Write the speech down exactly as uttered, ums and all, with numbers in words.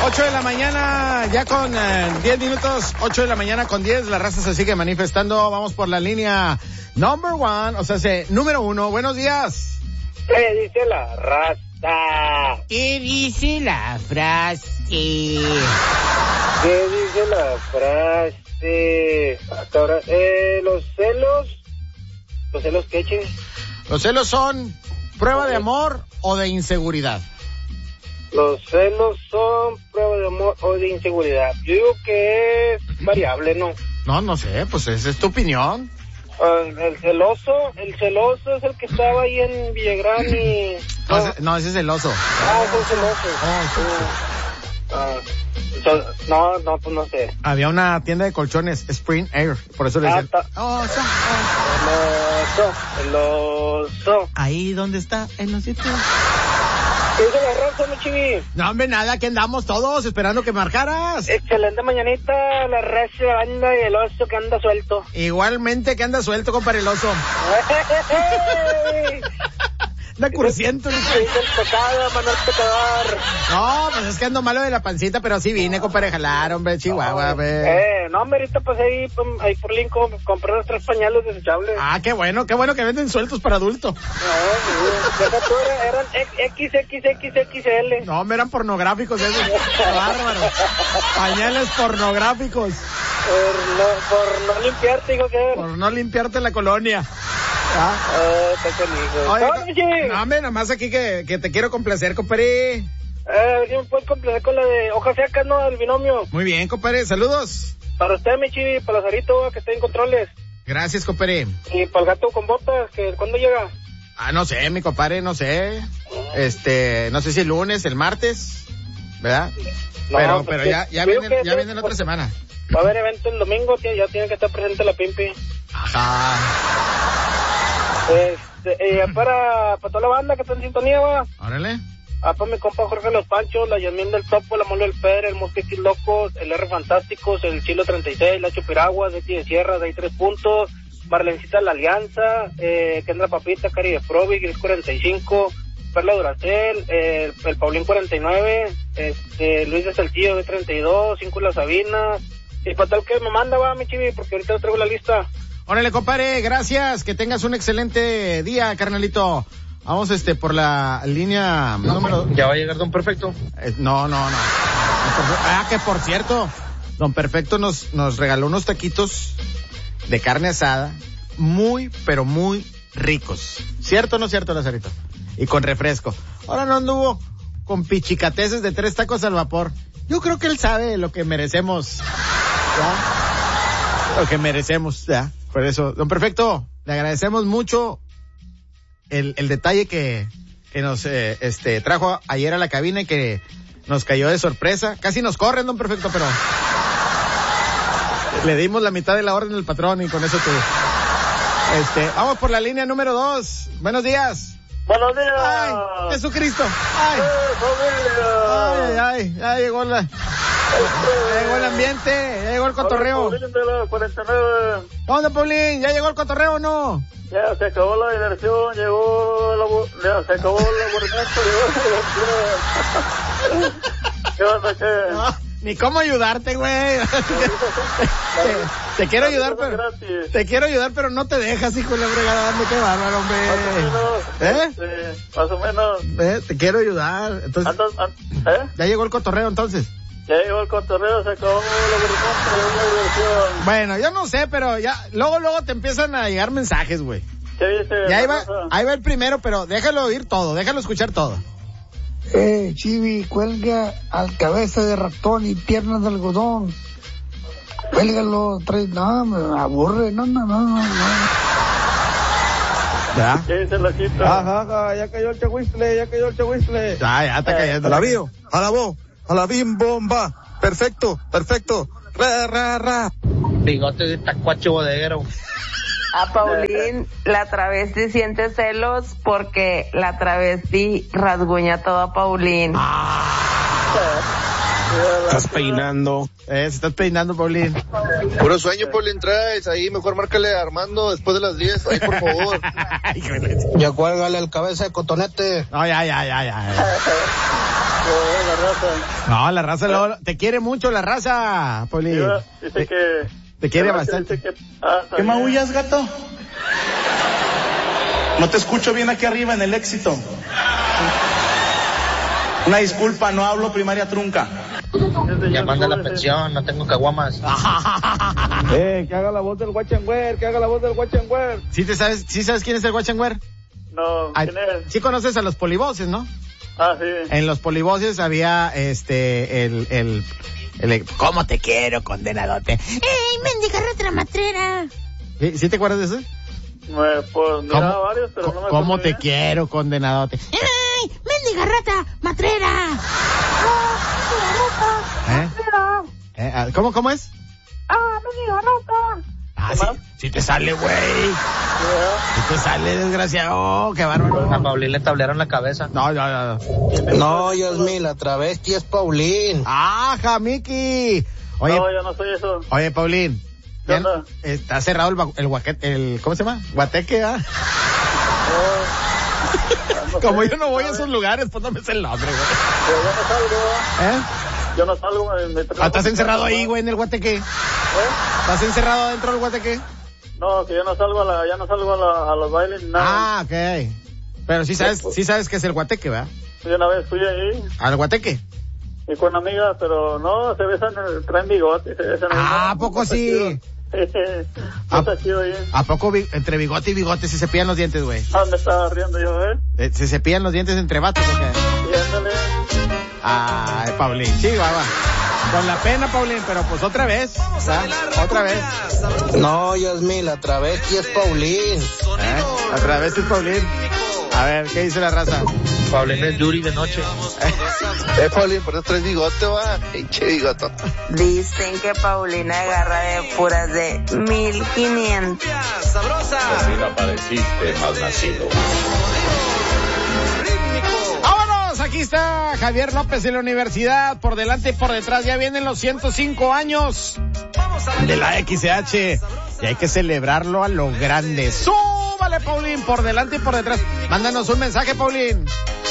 ocho de la mañana, ya con eh, diez minutos, ocho de la mañana con diez, la raza se sigue manifestando. Vamos por la línea number one, o sea, se, número uno. Buenos días. ¿Qué dice la raza? ¿Qué dice la frase? ¿Qué dice la frase? Hasta ahora, eh, los celos, los celos qué, che? Los celos son prueba de amor o de inseguridad. Los celos son prueba de amor o de inseguridad. Yo digo que es variable, ¿no? No, no sé, pues esa es tu opinión. Uh, el celoso, el celoso es el que estaba ahí en Villagrán y... No, ese, no, ese es el oso. Ah, es el celoso. Oh, sí, Uh, uh, so, no, no, pues no sé. Había una tienda de colchones, Spring Air, por eso le decían. Ah, oh, oso, oh. El oso, el oso. Ahí donde está el osito. ¿Qué dice la raza, mi chivi? No, hombre, nada, aquí andamos todos esperando que marcaras. Excelente mañanita, la recia banda y el oso que anda suelto. Igualmente que anda suelto, compadre, el oso. Anda cursiento. Dice el pecado, Manuel Pecador. No, pues es que ando malo de la pancita, pero sí vine, compadre, a jalar, hombre, Chihuahua, ve. Eh, no, hombre, ahorita pues ahí, ahí por Lincoln compré los tres pañales desechables. Ah, qué bueno, qué bueno que venden sueltos para adulto. No, deja tú, eran equis equis equis equis ele. No, me eran pornográficos esos. Bárbaro. Pañales pornográficos. Por no, por no limpiarte, digo que. Por no limpiarte la colonia. Ah, eh, está conmigo. No, hombre, nada más aquí que, que te quiero complacer, compadre. Eh, a ver si me puedes complacer con la de hojas secas, ¿no? Del binomio. Muy bien, compadre, saludos. Para usted, mi chivi, para Lazarito, que esté en controles. Gracias, compadre. Y para el gato con botas, que ¿cuándo llega? Ah, no sé, mi compadre, no sé. Este, no sé si el lunes, el martes, ¿verdad? No, pero, pero ya, ya viene, ya viene la otra semana. Va a haber evento el domingo, ya tiene que estar presente la Pimpi. Ajá. Este, eh, para, para toda la banda que está en sintonía, va. Órale. Ah, para mi compa Jorge Los Panchos, la Yasmín del Topo, la Mole del Pedre, el Mosquitis Locos, el R Fantásticos, el Chilo treinta y seis, la Chupiraguas, Betty de Sierra, de ahí tres puntos, Marlencita La Alianza, eh, Kendra Papita, Cari de Provi, Gris cuarenta y cinco, Perla Duracel, eh, el Paulín cuarenta y nueve, este, Luis de Saltillo de treinta y dos, Cinco La Sabina, y para tal que me manda, va, mi chivi, porque ahorita no traigo la lista. Órale, compadre, gracias, que tengas un excelente día, carnalito. Vamos, este, por la línea número... ¿Ya va a llegar Don Perfecto? Eh, no, no, no. Ah, que por cierto, Don Perfecto nos, nos regaló unos taquitos de carne asada muy, pero muy ricos. ¿Cierto o no cierto, Lazarito? Y con refresco. Ahora no anduvo con pichicateces de tres tacos al vapor. Yo creo que él sabe lo que merecemos, ¿ya? Lo que merecemos, ¿ya? Por eso, Don Perfecto, le agradecemos mucho el, el detalle que, que nos eh, este trajo ayer a la cabina y que nos cayó de sorpresa. Casi nos corren, Don Perfecto, pero le dimos la mitad de la orden al patrón y con eso tú. Este, vamos por la línea número dos. Buenos días. Buenos días. Ay, Jesucristo. Ay. Ay, ay, ay, ya llegó la, ya llegó el ambiente, ya llegó el cotorreo. ¿Dónde, Paulín? ¿Ya llegó el cotorreo o no? Ya se acabó la diversión, llegó la, ya se acabó el aburrimiento, llegó la diversión. ¿Qué onda, qué? No, ni cómo ayudarte, güey. te, te quiero ayudar, pero te quiero ayudar, pero no te dejas, hijo de la fregada. Dame, qué bárbaro, hombre. ¿Eh? ¿Eh? Más o menos. ¿Eh? Te quiero ayudar. Entonces, ¿eh? ¿Ya llegó el cotorreo entonces? Ya llegó el cotorreo, se acabó el aburrimiento, llegó la diversión. Bueno, yo no sé, pero ya, luego, luego te empiezan a llegar mensajes, güey. ¿Qué dice? Ya ahí va, ahí va el primero, pero déjalo oír todo, déjalo escuchar todo. Eh, Chivi, cuelga al cabeza de ratón y piernas de algodón. Cuélgalo, trae, no, me aburre, no, no, no, no. ¿Ya? ¿Qué dice la cita? Ajá, ajá, ya cayó el chahuistle, ya cayó el chahuistle. Ya, ya está cayendo. A la bio, a la voz, a la bim bomba. Perfecto, perfecto. Ra, ra, ra. Bigote de tacuache bodeguero. A Paulín, la travesti siente celos porque la travesti rasguña todo a Paulín. Estás peinando. Eh, se estás peinando, Paulín. Puro sueño, Paulín, traes. Ahí mejor márcale a Armando después de las diez. Ahí, por favor. Ya cuélgale al cabeza de cotonete. No, ya, ya, ya, ya. La raza. No, la raza luego, te quiere mucho la raza, Paulín. Sí, dice te, que... Te quiere que bastante. Que, ah, ¿Qué maullas, gato? No te escucho bien aquí arriba en el éxito. Una disculpa, no hablo primaria trunca. Ya manda la pensión, no tengo caguamas. Eh, que haga la voz del Guachangüer, que haga la voz del Guachangüer. ¿Sí te sabes, sí sabes quién es el Guachangüer? No, ¿quién es? Sí conoces a los polivoces, ¿no? Ah, sí. En los polivoces había este, el, el, el, ¿cómo te quiero, condenadote? ¡Ey, mendiga retramatrera! ¿Sí, ¿Sí te acuerdas de eso? Me, pues, miraba varios, pero no me ¿Cómo te bien. quiero, condenadote? ¡Ey, mendiga rata matrera! ¿Eh? ¿Eh? Ah, ¿Cómo, cómo es? ¡Ah, mendiga rata! Ah, sí, sí te sale, güey. Sí te sale, desgraciado. Qué bárbaro. A Paulín le tablearon la cabeza. No, no, no. No, Yasmín, la travesti es Paulín. ¡Ah, Jamiki! Oye, No, yo no soy eso. oye, Paulín. ¿Qué ya onda? Está cerrado el, gua- el guaquete, el, ¿cómo se llama? Guateque, ¿ah? No Como sé, yo no voy a ¿sabes? esos lugares, pues no me sé el nombre, güey. Pero yo no salgo, ¿Eh? yo no salgo. Me, me Ah, ¿estás encerrado ahí, güey, en el guateque? ¿Eh? ¿Estás encerrado dentro del guateque? No, que yo no salgo a la, ya no salgo a, la, a los bailes ni nada. Ah, ok. Pero sí sabes, sí sabes que es el guateque, ¿verdad? Yo una vez fui ahí ¿Al guateque? y con amigas, pero no, se besan, traen bigote, se besan. Ah, no, ¿a poco no está sí? chido. No está chido ahí. ¿A poco bi- entre bigote y bigote se cepillan los dientes, güey? Ah, me estaba riendo yo, ¿eh? Eh, ¿Se cepillan los dientes entre vatos o qué? Y ándale. Ay, Paulín, sí, va, va. Con la pena, Paulín, pero pues otra vez, ¿verdad? Otra vez. No, Yasmín, la travesti es Paulín. ¿Eh? Otra vez es Paulín. A ver, ¿qué dice la raza? Paulín es Yuri de noche. Eh, Paulín, por eso traes bigote, va. Pinche bigote. Dicen que Paulina agarra de puras de mil quinientos. Recién apareciste, malnacido. ¡Vámonos! Aquí está Javier López en la universidad. Por delante y por detrás ya vienen los ciento cinco años de la X C H. Y hay que celebrarlo a lo grande. ¡Súbale, Paulín! Por delante y por detrás. Mándanos un mensaje, Paulín.